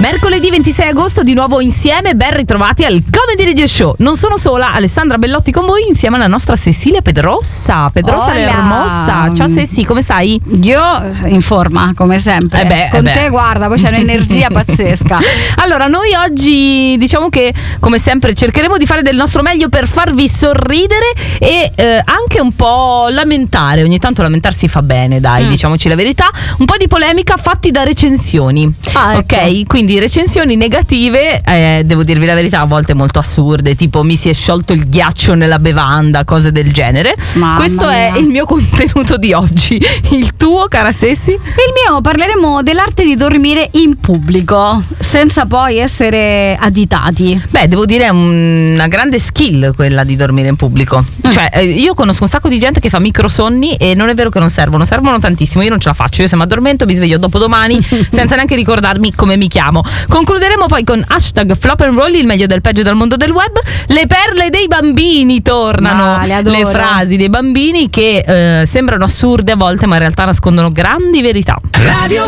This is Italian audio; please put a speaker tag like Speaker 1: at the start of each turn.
Speaker 1: Mercoledì 26 agosto di nuovo insieme, ben ritrovati al Comedy Radio Show. Non sono sola, Alessandra Bellotti con voi insieme alla nostra Cecilia Pedrosa la Hermosa. Ciao Ceci, come stai?
Speaker 2: Io in forma, come sempre. Con te guarda, poi c'è un'energia pazzesca.
Speaker 1: Allora, noi oggi diciamo che come sempre cercheremo di fare del nostro meglio per farvi sorridere e anche un po' lamentare. Ogni tanto lamentarsi fa bene, dai, diciamoci la verità. Un po' di polemica fatti da recensioni.
Speaker 2: Ecco.
Speaker 1: Ok, quindi recensioni negative, devo dirvi la verità, a volte molto assurde, tipo mi si è sciolto il ghiaccio nella bevanda, cose del genere.
Speaker 2: Mamma
Speaker 1: Questo
Speaker 2: mia.
Speaker 1: è il mio contenuto di oggi. Il tuo, cara Sessi?
Speaker 2: Il mio, parleremo dell'arte di dormire in pubblico senza poi essere additati.
Speaker 1: Beh, devo dire è una grande skill quella di dormire in pubblico. Cioè, io conosco un sacco di gente che fa microsonni e non è vero che non servono tantissimo. Io non ce la faccio, io se mi addormento mi sveglio dopodomani senza neanche ricordarmi come mi chiamo. Concluderemo poi con hashtag Flop and Roll, il meglio del peggio dal mondo del web. Le perle dei bambini tornano,
Speaker 2: le adoro.
Speaker 1: le frasi dei bambini che sembrano assurde a volte ma in realtà nascondono grandi verità.